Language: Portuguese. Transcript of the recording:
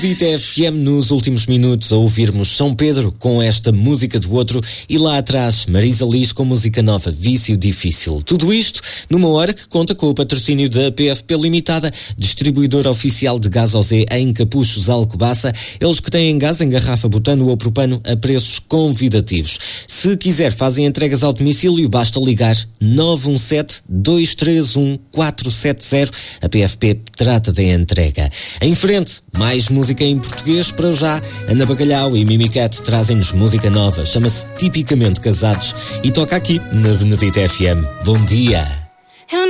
Benedita FM nos últimos minutos a ouvirmos São Pedro com esta música do outro e lá atrás Marisa Liz com música nova, Vício Difícil. Tudo isto numa hora que conta com o patrocínio da PFP Limitada, distribuidora oficial de gás OZ em Capuchos, Alcobaça. Eles que têm gás em garrafa butano ou propano a preços convidativos. Se quiser, fazem entregas ao domicílio, basta ligar 917-231-470. A PFP trata da entrega. Em frente, mais música em português. Para já, Ana Bacalhau e Mimi Cat trazem-nos música nova. Chama-se Tipicamente Casados e toca aqui na Benedita FM. Bom dia!